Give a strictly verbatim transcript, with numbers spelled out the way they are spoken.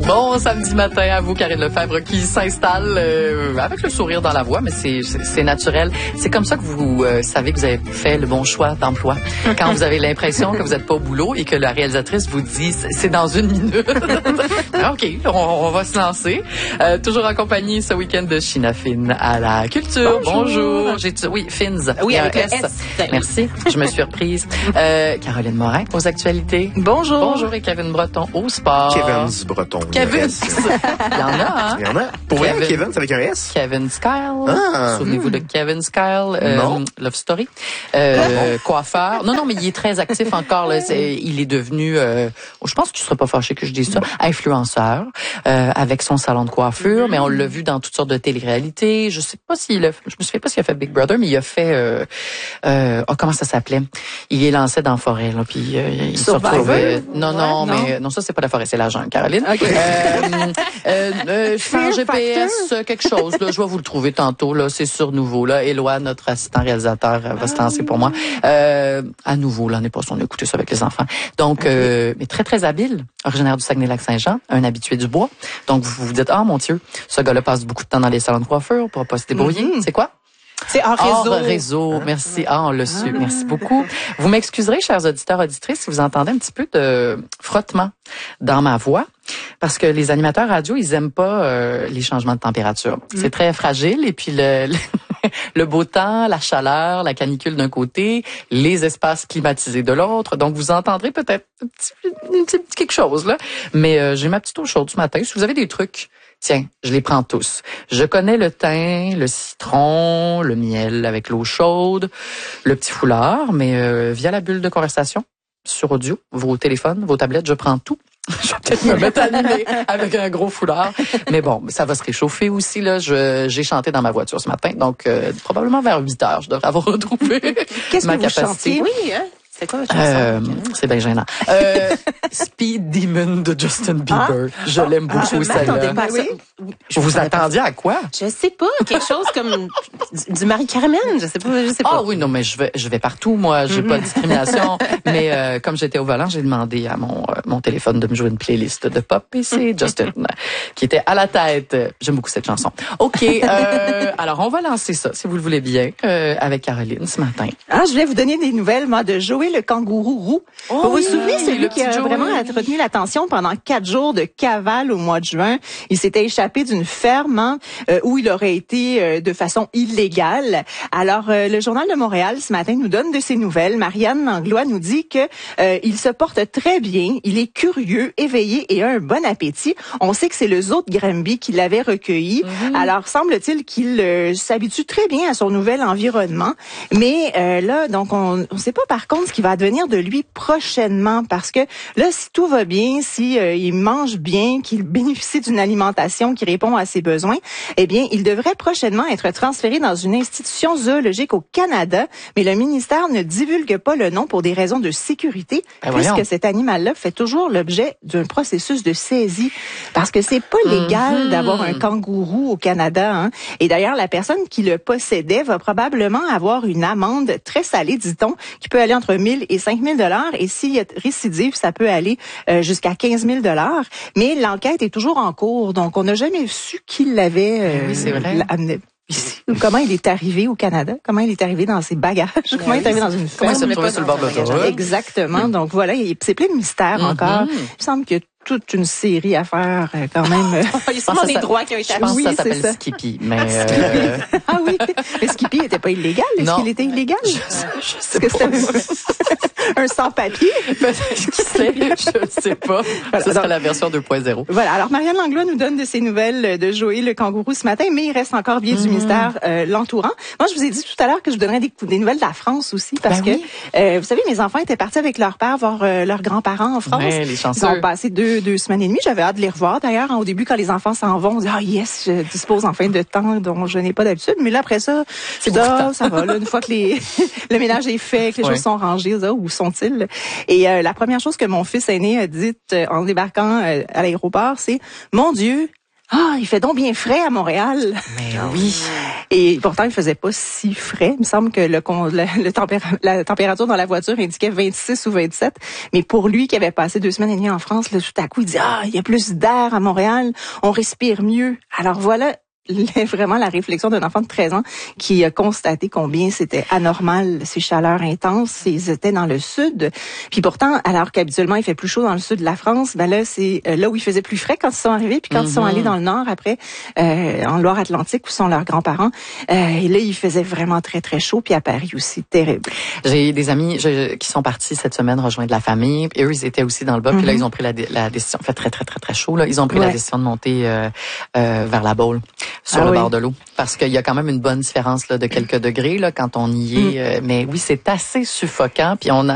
Bon samedi matin à vous, Karine Lefebvre, qui s'installe euh, avec le sourire dans la voix, mais c'est, c'est, c'est naturel. C'est comme ça que vous euh, savez que vous avez fait le bon choix d'emploi. Quand vous avez l'impression que vous n'êtes pas au boulot et que la réalisatrice vous dit « c'est dans une minute ». OK, on, on va se lancer. Euh, toujours en compagnie ce week-end de China Finn à la culture. Bonjour. Bonjour. J'ai, oui, Fins. Oui, avec le S. S. Merci, je me suis reprise. Euh, Caroline Morin aux actualités. Bonjour. Bonjour et Kevin Breton au sport. Kevin's Breton. Kevin. Il y en a, hein? Il y en a. Pour Kevin. vrai, Kevin, c'est avec un S? Kevin Skyle. Ah. Souvenez-vous de Kevin Skyle? Euh, Non. Love Story. Euh, coiffeur. Non, non, mais il est très actif encore. Là. C'est, il est devenu, euh, je pense qu'il ne serait pas fâché que je dise ça, influenceur euh, avec son salon de coiffure. Mm-hmm. Mais on l'a vu dans toutes sortes de télé-réalités. Je sais pas s'il a, je me souviens pas s'il a fait Big Brother, mais il a fait, euh, euh, oh, comment ça s'appelait? Il est lancé dans la forêt, là, puis euh, il se retrouvait. Non, non, ouais, mais non. non, ça c'est pas la forêt, c'est la jungle, Caroline. Okay. Euh, euh, euh, je G P S, quelque chose. Là, je vais vous le trouver tantôt. Là, c'est sur Nouveau. Là, Éloi, notre assistant réalisateur, va se lancer pour moi. Euh, à Nouveau, l'année passée, on a écouté ça avec les enfants. Donc, okay. euh, mais très très habile, originaire du Saguenay-Lac-Saint-Jean, un habitué du bois. Donc, vous vous dites, ah mon Dieu, ce gars-là passe beaucoup de temps dans les salons de coiffure pour pas se débrouiller. Mm-hmm. C'est quoi? C'est hors réseau. Hors réseau. Merci. Ah, on l'a su. Merci beaucoup. Vous m'excuserez, chers auditeurs, auditrices, si vous entendez un petit peu de frottement dans ma voix. Parce que les animateurs radio, ils aiment pas euh, les changements de température. Mm. C'est très fragile. Et puis le, le, le beau temps, la chaleur, la canicule d'un côté, les espaces climatisés de l'autre. Donc, vous entendrez peut-être un petit, un petit quelque chose, là. Mais euh, j'ai ma petite eau chaude ce matin. Si vous avez des trucs, tiens, je les prends tous. Je connais le thym, le citron, le miel avec l'eau chaude, le petit foulard, mais euh, via la bulle de conversation sur audio, vos téléphones, vos tablettes, je prends tout. Je vais peut-être me mettre à animer avec un gros foulard. Mais bon, ça va se réchauffer aussi. Là, je, j'ai chanté dans ma voiture ce matin, donc euh, probablement vers huit heures, je devrais avoir retrouvé Qu'est-ce ma que vous capacité. Chantiez? Oui, hein? C'est quoi votre chanson? Euh, c'est bien gênant. Euh, Speed Demon de Justin Bieber. Ah? Je l'aime beaucoup, ah, celle-là. Pas oui? Vous vous attendiez à quoi? Je sais pas. Quelque chose comme du, du Marie-Carmen. Je sais pas, je sais pas. Ah oui, non, mais je vais, je vais partout, moi. J'ai mm-hmm. pas de discrimination. Mais euh, comme j'étais au volant, j'ai demandé à mon, euh, mon téléphone de me jouer une playlist de pop et c'est Justin qui était à la tête. J'aime beaucoup cette chanson. OK. Euh, alors, on va lancer ça, si vous le voulez bien, euh, avec Caroline ce matin. Ah, je voulais vous donner des nouvelles, moi, de Joey le kangourou roux. Oh, vous vous souvenez, c'est lui qui a Joey. vraiment retenu l'attention pendant quatre jours de cavale au mois de juin. Il s'était échappé d'une ferme hein, euh, où il aurait été euh, de façon illégale. Alors, euh, le Journal de Montréal, ce matin, nous donne de ses nouvelles. Marianne Langlois nous dit que euh, il se porte très bien, il est curieux, éveillé et a un bon appétit. On sait que c'est le zoo de Granby qui l'avait recueilli. Mm-hmm. Alors, semble-t-il qu'il euh, s'habitue très bien à son nouvel environnement. Mais euh, là, donc, on ne sait pas par contre ce qui va advenir de lui prochainement parce que là, si tout va bien, si euh, il mange bien, qu'il bénéficie d'une alimentation qui répond à ses besoins, eh bien, il devrait prochainement être transféré dans une institution zoologique au Canada, mais le ministère ne divulgue pas le nom pour des raisons de sécurité, ben puisque voyons. cet animal-là fait toujours l'objet d'un processus de saisie, parce que c'est pas légal mm-hmm. d'avoir un kangourou au Canada. Hein. Et d'ailleurs, la personne qui le possédait va probablement avoir une amende très salée, dit-on, qui peut aller entre mille et cinq mille dollars, et s'il y a récidive, ça peut aller euh, jusqu'à quinze mille dollars. Mais l'enquête est toujours en cours, donc on n'a jamais su qui l'avait euh, oui, c'est vrai. amené. Comment il est arrivé au Canada? Comment il est arrivé dans ses bagages? Oui, comment il est arrivé dans une ferme? Comment il s'est retrouvé sur le bord de l'autoroute? Exactement. Donc voilà, c'est plein de mystères mm-hmm. encore. Il me semble qu'il y a toute une série à faire euh, quand même. Il y a sûrement des droits qui ont été Je pense oui, que ça s'appelle ça. Skippy. Mais euh... ah oui, mais Skippy n'était pas illégal. Est-ce non. qu'il était illégal? Je, je sais que pas. C'était un sans-papier? Qui sait? Je ne sais pas. Voilà, ça sera la version deux point zéro. Voilà. Alors, Marianne Langlois nous donne de ses nouvelles de Joey le kangourou ce matin, mais il reste encore bien mmh. du mystère euh, l'entourant. Moi, je vous ai dit tout à l'heure que je vous donnerais des, des nouvelles de la France aussi, parce ben que, oui. euh, vous savez, mes enfants étaient partis avec leur père voir euh, leurs grands-parents en France. Ouais, les chanceux. Ils ont passé deux, deux semaines et demie. J'avais hâte de les revoir, d'ailleurs. Hein, au début, quand les enfants s'en vont, on dit « Ah, yes, je dispose enfin de temps dont je n'ai pas d'habitude. » Mais là, après ça, c'est ça, ça va. Là, une fois que les le ménage est fait, que les ouais. choses sont rangées, là, où sont-ils? Et euh, la première chose que mon fils aîné a dite euh, en débarquant euh, à l'aéroport, c'est « Mon Dieu, Ah, il fait donc bien frais à Montréal. Mais oui. Et pourtant, il faisait pas si frais. Il me semble que le, le, le tempéra- la température dans la voiture indiquait vingt-six ou vingt-sept. Mais pour lui, qui avait passé deux semaines et demie en France, là, tout à coup, il dit, ah, il y a plus d'air à Montréal, on respire mieux. Alors voilà, vraiment la réflexion d'un enfant de treize ans qui a constaté combien c'était anormal, ces chaleurs intenses. Ils étaient dans le sud. Puis pourtant, alors qu'habituellement, il fait plus chaud dans le sud de la France, ben là, c'est là où il faisait plus frais quand ils sont arrivés. Puis quand mm-hmm. ils sont allés dans le nord, après, euh, en Loire-Atlantique, où sont leurs grands-parents, euh, et là, il faisait vraiment très, très chaud. Puis à Paris aussi, terrible. J'ai des amis je, qui sont partis cette semaine rejoindre la famille. Et eux, ils étaient aussi dans le bas. Mm-hmm. Puis là, ils ont pris la, la décision. Il fait très, très, très, très chaud. Là. Ils ont pris ouais. la décision de monter euh, euh, vers la Baule. Sur ah le oui. bord de l'eau. Parce qu'il y a quand même une bonne différence là, de quelques degrés là, quand on y est. Mm. Euh, mais oui, c'est assez suffocant. Puis on a